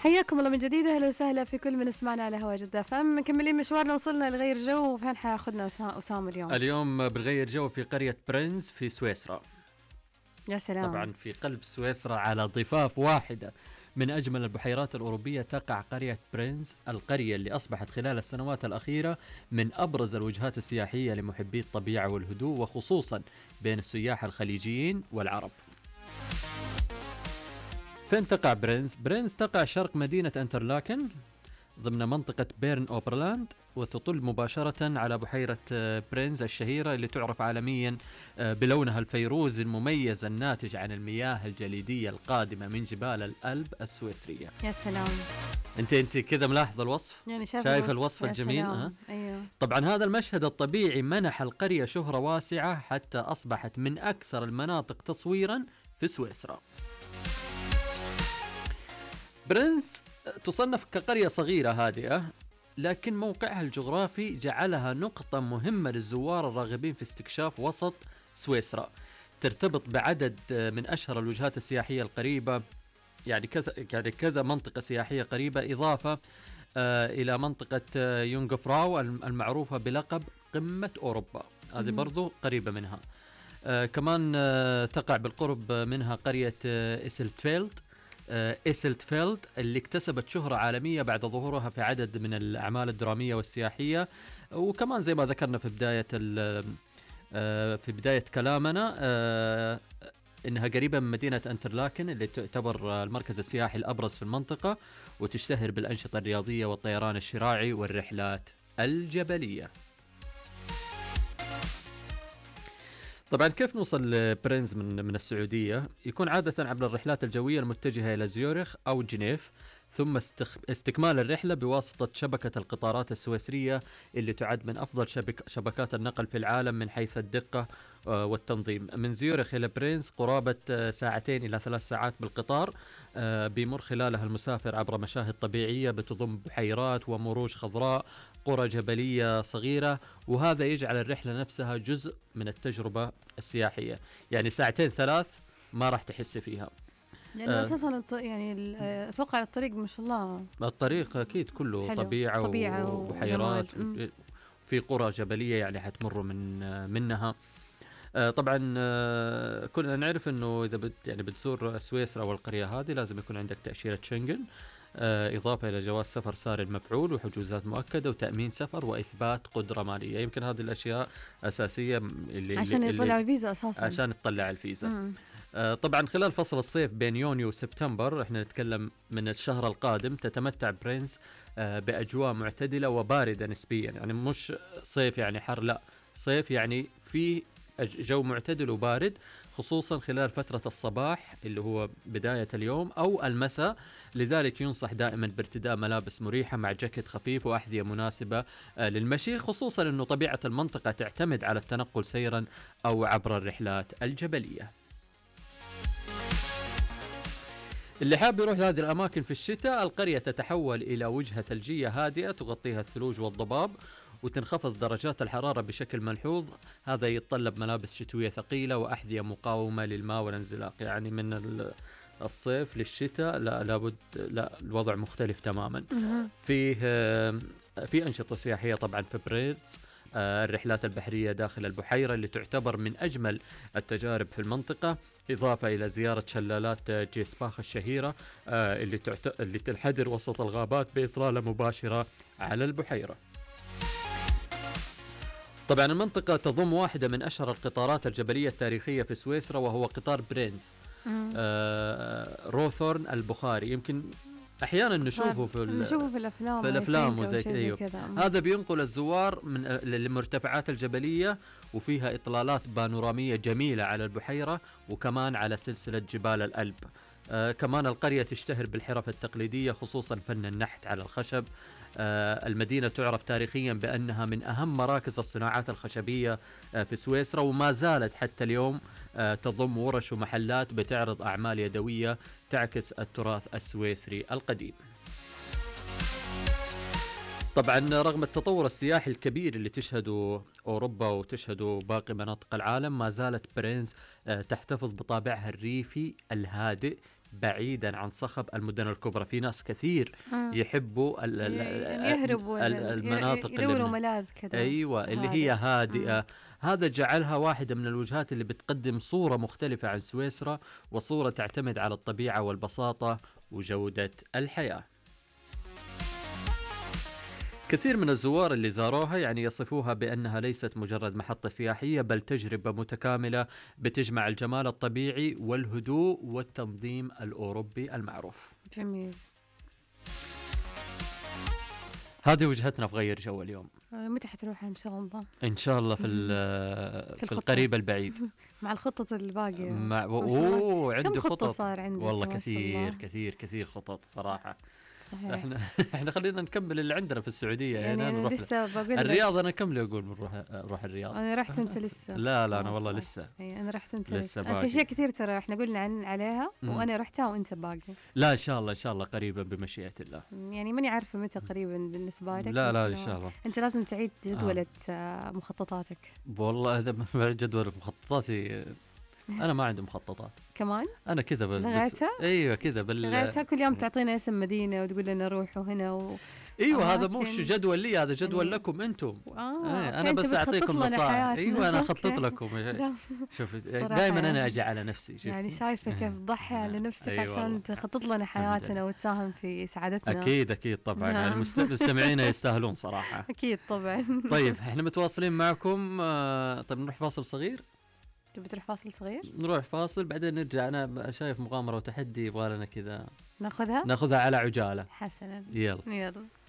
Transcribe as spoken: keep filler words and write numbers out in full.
حياكم الله من جديد، اهلا وسهلا في كل من اسمعنا على هوا جدة فم. مكملين مشوارنا، وصلنا لغير جو. وفين حياخذنا أسامة اليوم؟ اليوم بنغير جو في قرية برينز في سويسرا. يا سلام. طبعا في قلب سويسرا على ضفاف واحدة من أجمل البحيرات الأوروبية تقع قرية برينز، القرية اللي أصبحت خلال السنوات الأخيرة من أبرز الوجهات السياحية لمحبي الطبيعة والهدوء، وخصوصا بين السياح الخليجيين والعرب. فين تقع برينز؟ برينز تقع شرق مدينة انترلاكن ضمن منطقة بيرن أوبرلاند، وتطل مباشرة على بحيرة برينز الشهيرة اللي تعرف عالميا بلونها الفيروزي المميز الناتج عن المياه الجليدية القادمة من جبال الألب السويسرية. يا سلام. انت انت كذا ملاحظ الوصف؟ يعني شايف, شايف الوصف, الوصف الجميل؟ أه؟ أيوه. طبعا هذا المشهد الطبيعي منح القرية شهرة واسعة حتى أصبحت من أكثر المناطق تصويرا في سويسرا. برينز تصنف كقرية صغيرة هادئة، لكن موقعها الجغرافي جعلها نقطة مهمة للزوار الراغبين في استكشاف وسط سويسرا. ترتبط بعدد من أشهر الوجهات السياحية القريبة، يعني كذا يعني كذا منطقة سياحية قريبة، إضافة آه إلى منطقة آه يونغفراو المعروفة بلقب قمة أوروبا، هذه برضو قريبة منها. آه كمان آه تقع بالقرب منها قرية آه إسلتفيلد إيسلتفيلد اللي اكتسبت شهرة عالمية بعد ظهورها في عدد من الأعمال الدرامية والسياحية. وكمان زي ما ذكرنا في بداية في بداية كلامنا إنها قريبة من مدينة انترلاكن اللي تعتبر المركز السياحي الأبرز في المنطقة، وتشتهر بالأنشطة الرياضية والطيران الشراعي والرحلات الجبلية. طبعا كيف نوصل لبرينز من من السعودية؟ يكون عادة عبر الرحلات الجوية المتجهة إلى زيورخ أو جنيف، ثم استكمال الرحلة بواسطة شبكة القطارات السويسرية اللي تعد من أفضل شبك شبكات النقل في العالم من حيث الدقة والتنظيم. من زيورخ إلى برينز قرابة ساعتين إلى ثلاث ساعات بالقطار، بيمر خلالها المسافر عبر مشاهد طبيعية بتضم بحيرات ومروج خضراء، قرى جبلية صغيرة، وهذا يجعل الرحلة نفسها جزء من التجربة السياحية. يعني ساعتين ثلاث ما راح تحس فيها، لأنه آه أساساً الط... يعني أتوقع الطريق ما شاء الله الطريق أكيد كله حلو. طبيعة, طبيعة وبحيرات، في قرى جبلية يعني حتمروا من منها. آه طبعا آه كلنا نعرف إنه إذا بت يعني بتزور سويسرا والقرية هذه لازم يكون عندك تأشيرة شنغن، آه إضافة إلى جواز سفر ساري المفعول وحجوزات مؤكدة وتأمين سفر وإثبات قدرة مالية. يمكن هذه الأشياء أساسية اللي عشان اللي يطلع الفيزا أساساً، عشان تطلع الفيزا. آه طبعا خلال فصل الصيف بين يونيو وسبتمبر، احنا نتكلم من الشهر القادم، تتمتع برينز آه بأجواء معتدلة وباردة نسبيا. يعني مش صيف يعني حر، لا، صيف يعني في جو معتدل وبارد، خصوصا خلال فترة الصباح اللي هو بداية اليوم أو المساء. لذلك ينصح دائما بارتداء ملابس مريحة مع جاكيت خفيف وأحذية مناسبة للمشي، خصوصا أنه طبيعة المنطقة تعتمد على التنقل سيرا أو عبر الرحلات الجبلية. اللي حاب يروح هذه الأماكن في الشتاء، القرية تتحول إلى وجهة ثلجية هادئة تغطيها الثلوج والضباب، وتنخفض درجات الحرارة بشكل ملحوظ. هذا يتطلب ملابس شتوية ثقيلة وأحذية مقاومة للماء والانزلاق. يعني من الصيف للشتاء لا لابد لا الوضع مختلف تماما. فيه في أنشطة سياحية طبعا في برينز، الرحلات البحرية داخل البحيرة اللي تعتبر من أجمل التجارب في المنطقة، إضافة إلى زيارة شلالات جيسباخ الشهيرة اللي تعت... اللي تنحدر وسط الغابات بإطلالة مباشرة على البحيرة. طبعا المنطقة تضم واحدة من أشهر القطارات الجبلية التاريخية في سويسرا، وهو قطار برينز آه روثورن البخاري. يمكن أحيانا نشوفه في نشوفه في الأفلام في الأفلام وزي أيوه. هذا بينقل الزوار من المرتفعات الجبلية، وفيها إطلالات بانورامية جميلة على البحيرة وكمان على سلسلة جبال الألب. آه كمان القرية تشتهر بالحرف التقليدية، خصوصا فن النحت على الخشب. آه المدينة تعرف تاريخيا بأنها من أهم مراكز الصناعات الخشبية آه في سويسرا، وما زالت حتى اليوم آه تضم ورش ومحلات بتعرض أعمال يدوية تعكس التراث السويسري القديم. طبعا رغم التطور السياحي الكبير اللي تشهده أوروبا وتشهده باقي مناطق العالم، ما زالت برينز تحتفظ بطابعها الريفي الهادئ بعيدا عن صخب المدن الكبرى. في ناس كثير مم. يحبوا ال ال يهربوا المناطق يدوروا ملاذ كذا، أيوة اللي هي هادئة. مم. هذا جعلها واحدة من الوجهات اللي بتقدم صورة مختلفة عن سويسرا، وصورة تعتمد على الطبيعة والبساطة وجودة الحياة. كثير من الزوار اللي زاروها يعني يصفوها بأنها ليست مجرد محطة سياحية، بل تجربة متكاملة بتجمع الجمال الطبيعي والهدوء والتنظيم الأوروبي المعروف. جميل. هذه وجهتنا في غير جو اليوم. متى حتروح إن شاء الله؟ إن شاء الله في, في, في القريب البعيد مع الخطط الباقية. مع أوه عندي خطط صار عندك والله كثير كثير كثير خطط صراحة. صحيح. احنا احنا خلينا نكمل اللي عندنا في السعوديه يعني, يعني انا لسه بقول الرياض. انا كم لي اقول بنروح نروح الرياض. انا رحت وانت لسه. لا لا انا والله لسه. اي انا رحت وانت لسه, لسه. في اشياء كثير ترى احنا قلنا عن عليها م. وانا رحتها وانت باقي. لا ان شاء الله ان شاء الله قريبا بمشيئه الله. يعني ماني عارفه متى قريبا بالنسبه لك. لا لا ان شاء الله. انت لازم تعيد جدولة آه. مخططاتك. والله هذا جدول مخططاتي. أنا ما عندي مخططات كمان. أنا كذا بال لغايتها. أيوة كذا بال لغايتها كل يوم تعطينا اسم مدينة وتقول لنا روحوا هنا و... ايوه هذا مش جدول لي، هذا جدول يعني لكم انتم. آه. ايه انا بس اعطيكم نصائح. ايوه انا اخطط لكم. شوف دائما انا اجي على نفسي. يعني شايفه كيف تضحي على نفسك أيوة عشان تخطط لنا حياتنا وتساهم في سعادتنا. اكيد اكيد طبعا. يعني مستمعينا يستاهلون صراحه. اكيد طبعا. طيب احنا متواصلين معكم. طيب نروح فاصل صغير. بتروح فاصل صغير؟ نروح فاصل بعدين نرجع. انا شايف مغامره وتحدي يبغى لنا كذا ناخذها ناخذها على عجاله. حسنا يلا يلا.